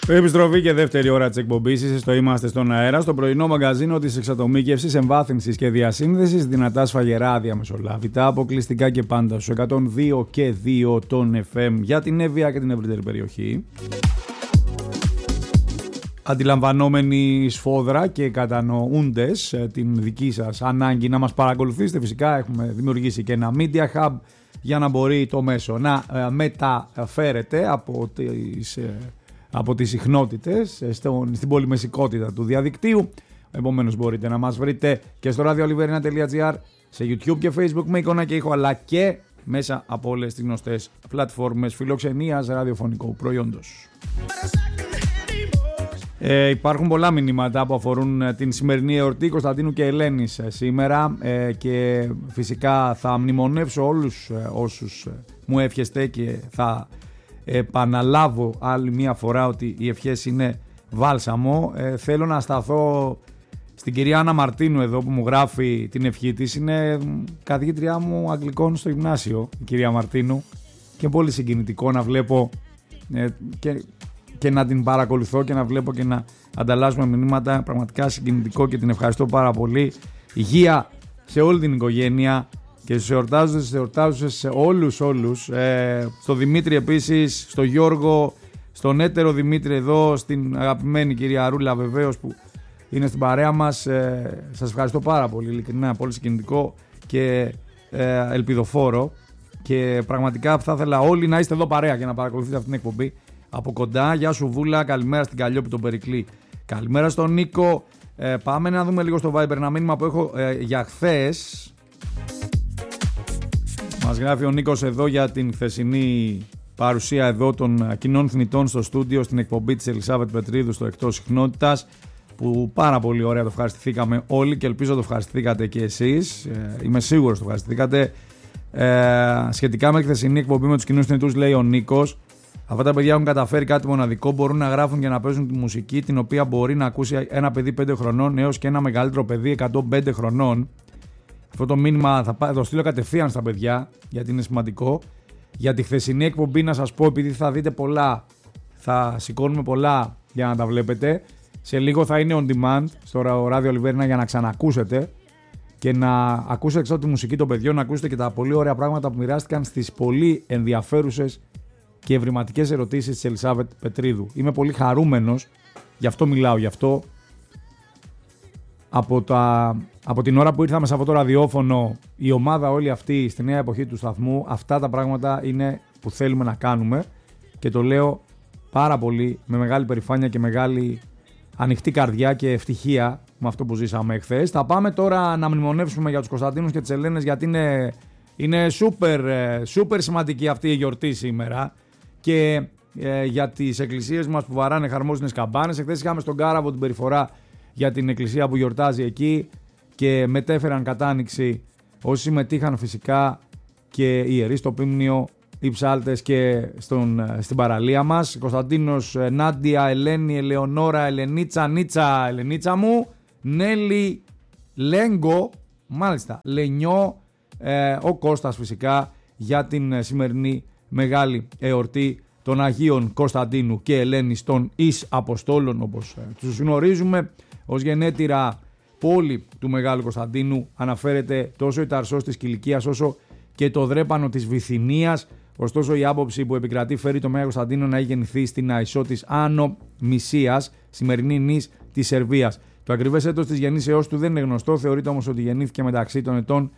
Επιστροφή και δεύτερη ώρα της εκπομπής. Στο Είμαστε στον αέρα, στο πρωινό μαγκαζίνο της εξατομίκευσης, εμβάθυνσης και διασύνδεσης. Δυνατά σφαγερά, διαμεσολάβητα, αποκλειστικά και πάντα στους 102 και 2 των FM για την Εύβοια και την ευρύτερη περιοχή. Αντιλαμβανόμενοι σφόδρα και κατανοούντες την δική σας ανάγκη να μας παρακολουθήσετε, φυσικά έχουμε δημιουργήσει και ένα Media Hub για να μπορεί το μέσο να μεταφέρεται από τις συχνότητες στην πολυμεσικότητα του διαδικτύου. Επομένως μπορείτε να μας βρείτε και στο radiooliverina.gr, σε YouTube και Facebook με εικόνα και ήχο, αλλά και μέσα από όλες τις γνωστές πλατφόρμες φιλοξενίας ραδιοφωνικού προϊόντος. Υπάρχουν πολλά μηνύματα που αφορούν την σημερινή εορτή Κωνσταντίνου και Ελένης σήμερα και φυσικά θα μνημονεύσω όλους όσους μου εύχεστε και θα επαναλάβω άλλη μια φορά ότι οι ευχές είναι βάλσαμο. Θέλω να σταθώ στην κυρία Άννα Μαρτίνου εδώ που μου γράφει την ευχή της. Είναι καθηγήτριά μου αγγλικών στο γυμνάσιο η κυρία Μαρτίνου και πολύ συγκινητικό να βλέπω και να την παρακολουθώ και να βλέπω και να ανταλλάσσουμε μηνύματα. Πραγματικά συγκινητικό και την ευχαριστώ πάρα πολύ. Υγεία σε όλη την οικογένεια και στους εορτάζοντες σε όλους. Στο Δημήτρη επίσης, στο Γιώργο, στον έτερο Δημήτρη εδώ, στην αγαπημένη κυρία Ρούλα βεβαίως που είναι στην παρέα μας. Σας ευχαριστώ πάρα πολύ, ειλικρινά, πολύ συγκινητικό και ελπιδοφόρο και πραγματικά θα ήθελα όλοι να είστε εδώ παρέα και να παρακολουθείτε αυτή την εκπομπή από κοντά. Γεια σου Βούλα, καλημέρα στην Καλλιόπη τον Περικλή, καλημέρα στον Νίκο. Πάμε να δούμε λίγο στο Viber ένα μήνυμα που έχω για χθες. Μας γράφει ο Νίκος εδώ για την χθεσινή παρουσία εδώ των κοινών θνητών στο στούντιο στην εκπομπή της Ελισάβετ Πετρίδου στο Εκτός Συχνότητας, που πάρα πολύ ωραία το ευχαριστηθήκαμε όλοι και ελπίζω το ευχαριστηθήκατε και εσείς. Είμαι σίγουρος το ευχαριστηθήκατε. Σχετικά με τη χθεσινή εκπομπή με τους κοινούς θνητούς, λέει ο Νίκος, αυτά τα παιδιά έχουν καταφέρει κάτι μοναδικό. Μπορούν να γράφουν και να παίζουν τη μουσική την οποία μπορεί να ακούσει ένα παιδί 5 χρονών έως και ένα μεγαλύτερο παιδί 105 χρονών. Αυτό το μήνυμα θα το στείλω κατευθείαν στα παιδιά γιατί είναι σημαντικό. Για τη χθεσινή εκπομπή να σας πω, επειδή θα δείτε πολλά, θα σηκώνουμε πολλά για να τα βλέπετε. Σε λίγο θα είναι on demand στο Radio Oliverina για να ξανακούσετε και να ακούσετε εξώ τη μουσική των παιδιών, να ακούσετε και τα πολύ ωραία πράγματα που μοιράστηκαν στις πολύ ενδιαφέρουσες και ευρηματικές ερωτήσεις της Ελισάβετ Πετρίδου. Είμαι πολύ χαρούμενος, γι' αυτό μιλάω, γι' αυτό από την ώρα που ήρθαμε σε αυτό το ραδιόφωνο, η ομάδα όλη αυτή στη νέα εποχή του σταθμού, αυτά τα πράγματα είναι που θέλουμε να κάνουμε και το λέω πάρα πολύ με μεγάλη περηφάνεια και μεγάλη ανοιχτή καρδιά και ευτυχία με αυτό που ζήσαμε εχθές. Θα πάμε τώρα να μνημονεύσουμε για τους Κωνσταντίνους και τις Ελένες, γιατί είναι super σημαντική αυτή η γιορτή σήμερα και για τις εκκλησίες μας που βαράνε χαρμόσυνες καμπάνες. Εχθές είχαμε στον Κάραβο την περιφορά για την εκκλησία που γιορτάζει εκεί και μετέφεραν κατάνοιξη όσοι συμμετείχαν φυσικά και οι ιερείς στο Πίμνιο, οι ψάλτες και στην παραλία μας. Κωνσταντίνος, Νάντια, Ελένη, Ελεονόρα, Ελενίτσα, Ελενίτσα μου, Νέλη, Λέγκο, μάλιστα, Λενιό, ο Κώστας φυσικά για την σημερινή μεγάλη εορτή των Αγίων Κωνσταντίνου και Ελένης των Εις Αποστόλων, όπως τους γνωρίζουμε. Ως γενέτειρα πόλη του Μεγάλου Κωνσταντίνου αναφέρεται τόσο η Ταρσός της Κιλικίας όσο και το δρέπανο της Βυθινίας. Ωστόσο η άποψη που επικρατεί φέρει το Μέγα Κωνσταντίνο να έχει γεννηθεί στην Αϊσό της Άνω Μυσίας, σημερινή νης της Σερβίας. Το ακριβές έτος της γεννήσεώς του δεν είναι γνωστό, θεωρείται όμως ότι γεννήθηκε μεταξύ των ετών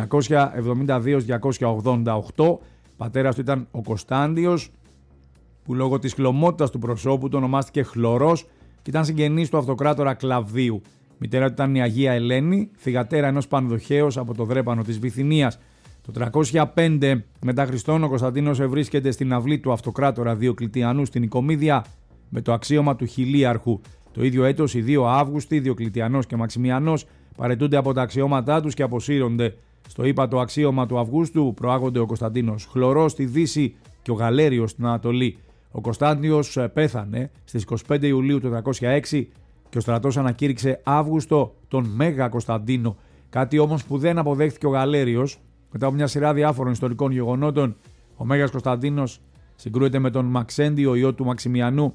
272-288. Πατέρας του ήταν ο Κωνστάντιος, που λόγω της χλωμότητας του προσώπου του ονομάστηκε Χλωρός και ήταν συγγενής του αυτοκράτορα Κλαβδίου. Μητέρα του ήταν η Αγία Ελένη, θυγατέρα ενός πανδοχέως από το δρέπανο της Βυθινίας. Το 305 μετά Χριστόν ο Κωνσταντίνος ευρίσκεται στην αυλή του αυτοκράτορα Διοκλητιανού στην Οικομίδια με το αξίωμα του χιλίαρχου. Το ίδιο έτος οι δύο Αύγουστοι, Διοκλητιανός και Μαξιμιανός, παραιτούνται από τα αξιώματά τους και αποσύρονται. Στο ύπατο αξίωμα του Αυγούστου προάγονται ο Κωνσταντίνος Χλωρός στη Δύση και ο Γαλέριος στην Ανατολή. Ο Κωνσταντίνος πέθανε στις 25 Ιουλίου του 306 και ο στρατός ανακήρυξε Αύγουστο τον Μέγα Κωνσταντίνο. Κάτι όμως που δεν αποδέχθηκε ο Γαλέριος. Μετά από μια σειρά διάφορων ιστορικών γεγονότων, ο Μέγας Κωνσταντίνος συγκρούεται με τον Μαξέντιο, ιό του Μαξιμιανού,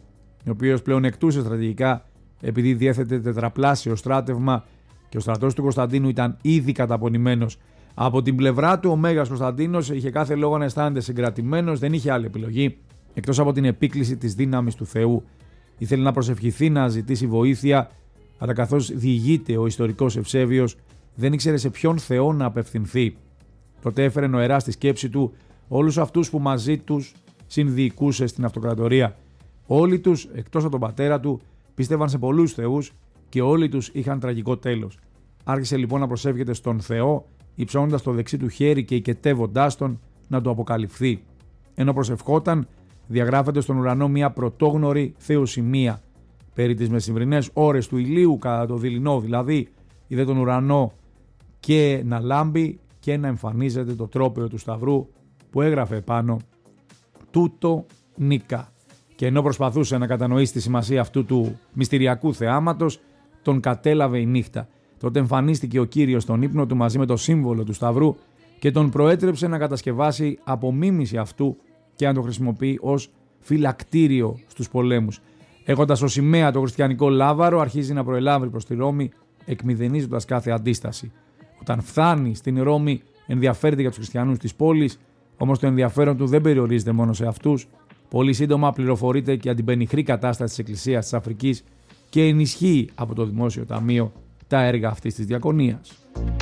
ο οποίος πλέον εκτούσε στρατηγικά επειδή διέθετε τετραπλάσιο στράτευμα και ο στρατός του Κωνσταντίνου ήταν ήδη καταπονημένος. Από την πλευρά του ο Μέγας Κωνσταντίνος είχε κάθε λόγο να αισθάνεται συγκρατημένος, δεν είχε άλλη επιλογή εκτός από την επίκληση της δύναμης του Θεού. Ήθελε να προσευχηθεί, να ζητήσει βοήθεια, αλλά καθώς διηγείται ο ιστορικός Ευσέβιος, δεν ήξερε σε ποιον Θεό να απευθυνθεί. Τότε έφερε νοερά στη σκέψη του όλους αυτούς που μαζί τους συνδιοικούσε στην αυτοκρατορία. Όλοι τους, εκτός από τον πατέρα του, πίστευαν σε πολλούς θεούς και όλοι τους είχαν τραγικό τέλος. Άρχισε λοιπόν να προσεύχεται στον Θεό, υψώνοντας το δεξί του χέρι και οικετεύοντάς τον να του αποκαλυφθεί. Ενώ προσευχόταν, διαγράφεται στον ουρανό μια πρωτόγνωρη θεοσημεία. Περί τις μεσημβρινές ώρες του ηλίου, κατά το δειλινό δηλαδή, είδε τον ουρανό και να λάμπει και να εμφανίζεται το τρόπαιο του Σταυρού που έγραφε επάνω «Τούτο νίκα». Και ενώ προσπαθούσε να κατανοήσει τη σημασία αυτού του μυστηριακού θεάματος, τον κατέλαβε η νύχτα. Τότε εμφανίστηκε ο Κύριος στον ύπνο του μαζί με το σύμβολο του Σταυρού και τον προέτρεψε να κατασκευάσει απομίμηση αυτού και να το χρησιμοποιεί ως φυλακτήριο στους πολέμους. Έχοντας ως σημαία το χριστιανικό λάβαρο, αρχίζει να προελάβει προς τη Ρώμη, εκμηδενίζοντας κάθε αντίσταση. Όταν φτάνει στην Ρώμη, ενδιαφέρεται για τους χριστιανούς της πόλης, όμως το ενδιαφέρον του δεν περιορίζεται μόνο σε αυτούς. Πολύ σύντομα πληροφορείται και για την πενιχρή κατάσταση της Εκκλησίας της Αφρικής και ενισχύει από το Δημόσιο Ταμείο τα έργα αυτής της διακονίας.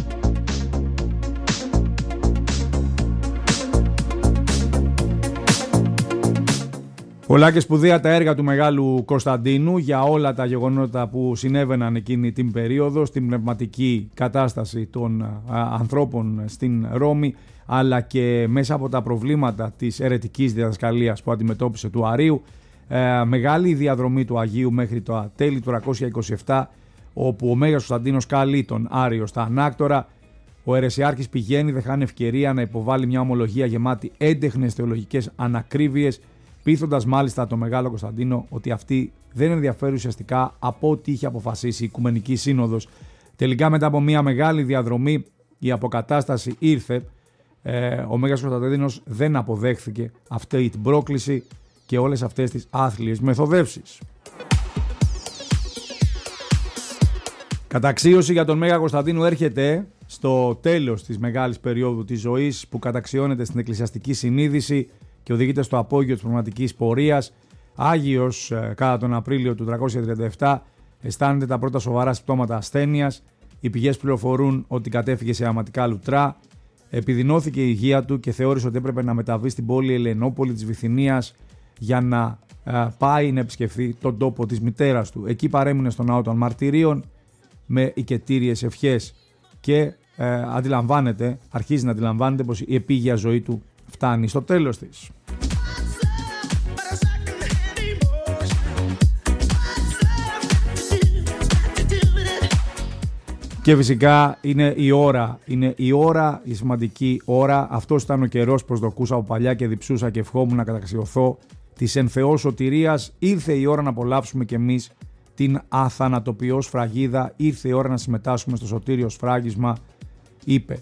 Πολλά και σπουδαία τα έργα του Μεγάλου Κωνσταντίνου για όλα τα γεγονότα που συνέβαιναν εκείνη την περίοδο, στην πνευματική κατάσταση των ανθρώπων στην Ρώμη, αλλά και μέσα από τα προβλήματα της αιρετικής διδασκαλίας που αντιμετώπισε του Αρείου. Μεγάλη διαδρομή του Αγίου μέχρι το τέλη του 327, όπου ο Μέγας Κωνσταντίνος καλεί τον Άριο στα ανάκτορα. Ο αιρεσιάρχης πηγαίνει, δεν χάνει ευκαιρία να υποβάλει μια ομολογία γεμάτη έντεχνες θεολογικές ανακρίβειες, πείθοντας μάλιστα τον Μεγάλο Κωνσταντίνο ότι αυτή δεν ενδιαφέρει ουσιαστικά από ό,τι είχε αποφασίσει η Οικουμενική Σύνοδος. Τελικά, μετά από μια μεγάλη διαδρομή, η αποκατάσταση ήρθε. Ο Μέγας Κωνσταντίνος δεν αποδέχθηκε αυτή την πρόκληση και όλες αυτές τις άθλιες μεθοδεύσεις. Καταξίωση για τον Μέγα Κωνσταντίνο έρχεται στο τέλος της μεγάλης περίοδου της ζωής, που καταξιώνεται στην εκκλησιαστική συνείδηση και οδηγείται στο απόγειο της πνευματικής πορείας. Άγιος κατά τον Απρίλιο του 337 αισθάνεται τα πρώτα σοβαρά συμπτώματα ασθένειας. Οι πηγές πληροφορούν ότι κατέφυγε σε αιματικά λουτρά. Επιδεινώθηκε η υγεία του και θεώρησε ότι έπρεπε να μεταβεί στην πόλη Ελενόπολη της Βυθινίας για να πάει να επισκεφθεί τον τόπο της μητέρας του. Εκεί παρέμεινε στον ναό των Μαρτυρίων με οικετήριες ευχές και αρχίζει να αντιλαμβάνεται πως η επίγεια ζωή του φτάνει στο τέλος της. Και φυσικά είναι η ώρα, η σημαντική ώρα. Αυτός ήταν ο καιρός που προσδοκούσα από παλιά και διψούσα και ευχόμουν να καταξιωθώ της εν Θεώ σωτηρίας. Ήρθε η ώρα να απολαύσουμε κι εμείς την αθανατοποιώ σφραγίδα. Ήρθε η ώρα να συμμετάσχουμε στο σωτήριο σφράγισμα, είπε